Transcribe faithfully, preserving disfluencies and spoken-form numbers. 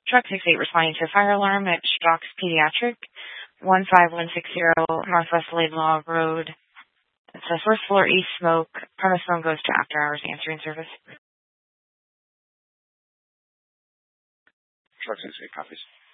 Truck six eight responding to a fire alarm at Strauch's Pediatric, one five one six zero Northwest Laidlaw Road. It's a first floor east smoke. Premise phone goes to after hours answering service. Truck six eight copies.